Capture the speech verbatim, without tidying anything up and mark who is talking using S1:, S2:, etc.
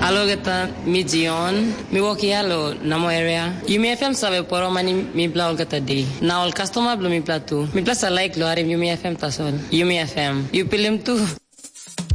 S1: Alo gata mi Dion, mi woki alo namo area. Yumi F M sabe poro mani mi bla gata day. Na ol customer blo mi platu. Mi plasa like lo are Yumi F M tasol. Yumi F M. You pilim tu.